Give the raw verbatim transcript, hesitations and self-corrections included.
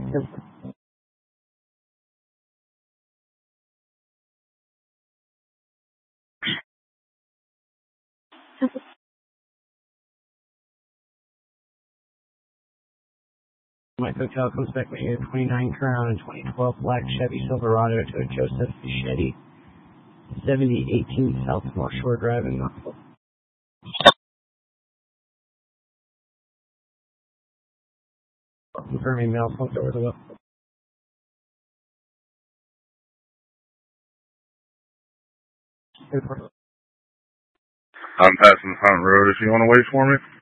Mike Hotel comes back with a twenty-nine Crown and twenty twelve black Chevy Silverado to a Joseph Fischetti, seventy eighteen South North Shore Drive in Knoxville. Confirming mail smoked over the wheel. I'm passing the front road if you want to wait for me.